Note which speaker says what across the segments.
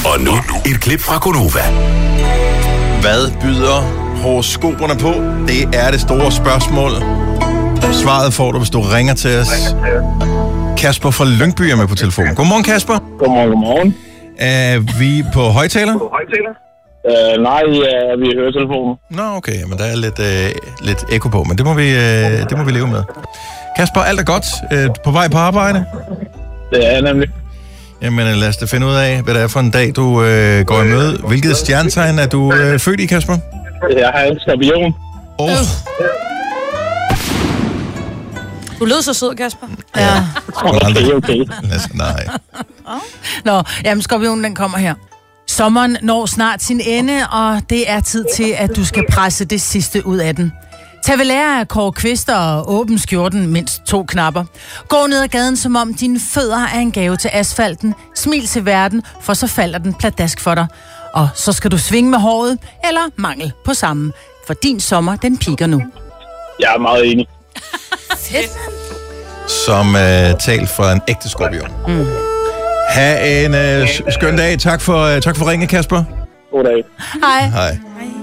Speaker 1: Og nu et klip fra Gonova.
Speaker 2: Hvad byder horoskoperne på? Det er det store spørgsmål. Svaret får du, hvis du ringer til os. Kasper fra Lyngby er med på telefonen. Godmorgen, Kasper.
Speaker 3: Godmorgen.
Speaker 2: Er vi på højtaler?
Speaker 3: Nej, vi hører telefonen.
Speaker 2: Nå, okay, men der er lidt ekko på, men det må vi leve med. Kasper, alt er godt. På vej på arbejde?
Speaker 3: Det er nemlig.
Speaker 2: Jamen, lad os da finde ud af, hvad det er for en dag, du går i møde. Hvilket stjernetegn er du født i, Kasper?
Speaker 3: Jeg har en skorpion.
Speaker 4: Du lød så sød, Kasper.
Speaker 5: Ja.
Speaker 3: Okay.
Speaker 2: Nej.
Speaker 5: Nå, jamen skorpionen, den kommer her. Sommeren når snart sin ende, og det er tid til, at du skal presse det sidste ud af den. Tag ved lære af Kåre Kvist og åbn skjorten mindst 2 knapper. Gå ned ad gaden, som om dine fødder er en gave til asfalten. Smil til verden, for så falder den pladask for dig. Og så skal du svinge med håret, eller mangel på samme. For din sommer, den piker nu.
Speaker 3: Jeg er meget enig.
Speaker 2: Som talt fra en ægte skorpion. Ha' en skøn dag. Tak for ringe, Kasper.
Speaker 3: God dag.
Speaker 2: Hej.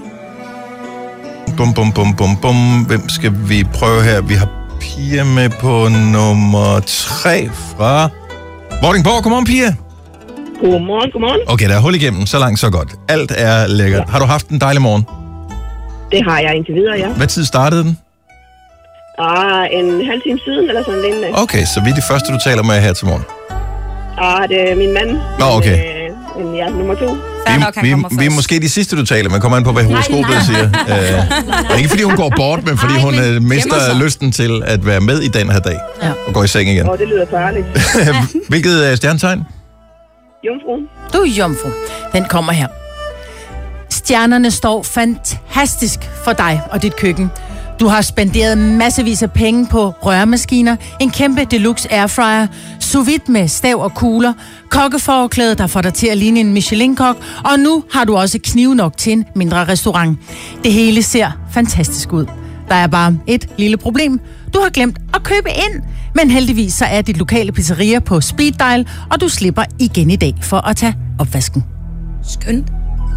Speaker 2: Bum. Hvem skal vi prøve her? Vi har Pia med på nummer 3 fra Vordingborg. Godmorgen, Pia.
Speaker 6: Godmorgen.
Speaker 2: Okay, der er hul igennem. Så langt, så godt. Alt er lækkert. Har du haft en dejlig morgen?
Speaker 6: Det har jeg indtil videre, ja.
Speaker 2: Hvad tid startede den?
Speaker 6: En halv time siden, eller sådan lignende.
Speaker 2: Okay, så vi er de første, du taler med her til morgen.
Speaker 6: Det er min mand.
Speaker 2: Nå, okay.
Speaker 6: Ja, nummer 2.
Speaker 2: Vi er måske de sidste, du taler med. Kommer an på, hvad horoskopet siger. Ikke fordi hun går bort, men fordi hun mister lysten til at være med i den her dag.
Speaker 5: Ja.
Speaker 2: Og går i seng igen.
Speaker 6: Det lyder farligt.
Speaker 2: Hvilket stjernetegn?
Speaker 6: Jomfru.
Speaker 5: Du er jomfru. Den kommer her. Stjernerne står fantastisk for dig og dit køkken. Du har spenderet massevis af penge på røremaskiner, en kæmpe deluxe airfryer, sous vide med stav og kugler, kokkeforklæde, der får dig til at ligne en Michelin-kok, og nu har du også kniv nok til en mindre restaurant. Det hele ser fantastisk ud. Der er bare et lille problem. Du har glemt at købe ind, men heldigvis så er dit lokale pizzeria på speed dial, og du slipper igen i dag for at tage opvasken.
Speaker 4: Skønt.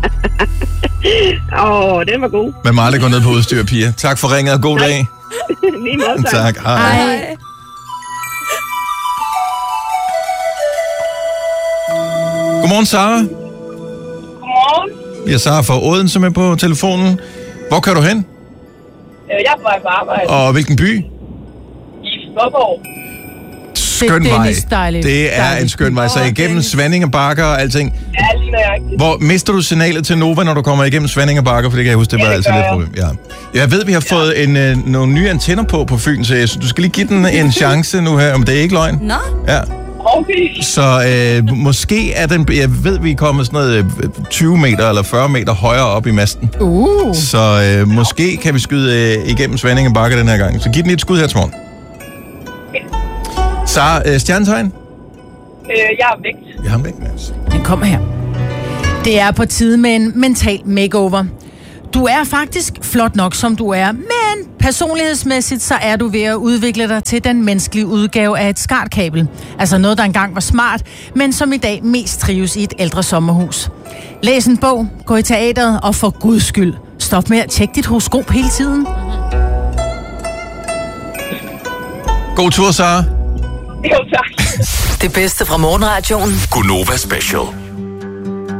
Speaker 6: Den var god.
Speaker 2: Man må aldrig gå ned på udstyr, Pia. Tak for ringet, og god dag.
Speaker 6: Lige måde,
Speaker 2: tak. Hej. Godmorgen, Sara.
Speaker 6: Godmorgen.
Speaker 2: Vi har Sara fra Odense med på telefonen. Hvor kører du hen?
Speaker 6: Jeg er på vej på arbejde.
Speaker 2: Og hvilken by?
Speaker 6: I Skåborg.
Speaker 2: Skøn vej. Det er en skøn vej. Så igennem Svanninge Bakker og alting.
Speaker 6: Ja, lige nøjagtigt.
Speaker 2: Hvor mister du signalet til Nova, når du kommer igennem Svanninge Bakker? For det kan jeg huske, det var altid lidt problem. Ja. Jeg ved, vi har fået nogle nye antenner på Fyn, så du skal lige give den en chance nu her, om det er ikke løgn.
Speaker 4: Nå.
Speaker 2: Ja.
Speaker 6: Okay.
Speaker 2: Så måske er den... Jeg ved, vi er kommet sådan noget 20 meter eller 40 meter højere op i masten. Så måske kan vi skyde igennem Svanninge Bakker den her gang. Så giv den et skud her til morgen. Så stjernetegn?
Speaker 6: Jeg er vægt.
Speaker 2: Jeg har vægt med os.
Speaker 5: Den kommer her. Det er på tide med en mental makeover. Du er faktisk flot nok, som du er, men personlighedsmæssigt så er du ved at udvikle dig til den menneskelige udgave af et skartkabel. Altså noget, der engang var smart, men som i dag mest trives i et ældre sommerhus. Læs en bog, gå i teateret og for guds skyld, stop med at tjekke dit horoskop hele tiden.
Speaker 2: God tur, Sara.
Speaker 6: Jo, tak.
Speaker 7: Det bedste fra morgenradioen.
Speaker 1: Gonova Special.